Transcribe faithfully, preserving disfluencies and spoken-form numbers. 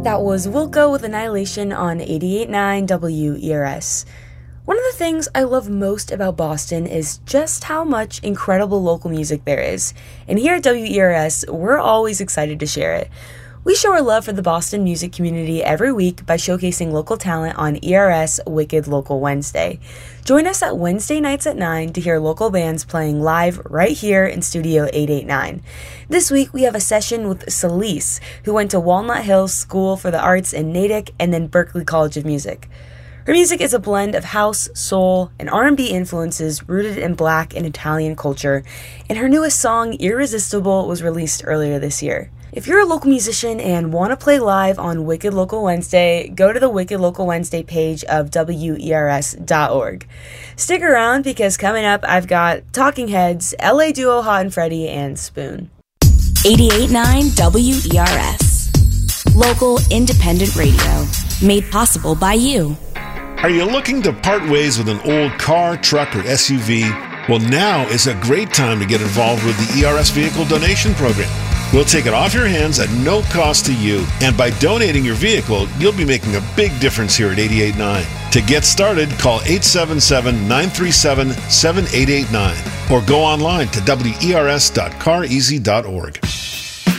That was Wilco with Annihilation on eighty-eight point nine W E R S. One of the things I love most about Boston is just how much incredible local music there is, and here at W E R S, we're always excited to share it. We show our love for the Boston music community every week by showcasing local talent on E R S Wicked Local Wednesday. Join us at Wednesday nights at nine to hear local bands playing live right here in Studio eight eighty-nine. This week we have a session with Celise, who went to Walnut Hills School for the Arts in Natick and then Berklee College of Music. Her music is a blend of house, soul, and R and B influences rooted in Black and Italian culture, and her newest song, Irresistible, was released earlier this year. If you're a local musician and want to play live on Wicked Local Wednesday, go to the Wicked Local Wednesday page of W E R S dot org. Stick around because coming up, I've got Talking Heads, L A duo Hot and Freddie, and Spoon. eighty-eight point nine W E R S. Local independent radio. Made possible by you. Are you looking to part ways with an old car, truck, or S U V? Well, now is a great time to get involved with the E R S Vehicle Donation Program. We'll take it off your hands at no cost to you, and by donating your vehicle, you'll be making a big difference here at eighty-eight point nine. To get started, call eight seven seven, nine three seven, seven eight eight nine or go online to W E R S dot car easy dot org.